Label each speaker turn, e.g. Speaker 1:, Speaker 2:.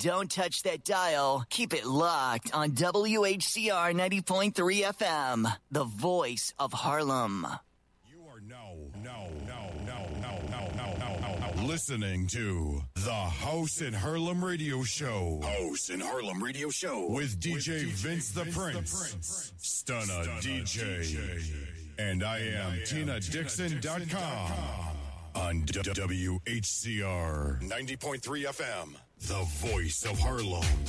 Speaker 1: Don't touch that dial. Keep it locked on WHCR 90.3 FM, the voice of Harlem.
Speaker 2: You are now listening to the House in Harlem Radio Show. House in Harlem Radio Show with DJ Vince the Prince, Stunna DJ, and I am TinaDixon.com on WHCR 90.3 FM, the voice of Harlem.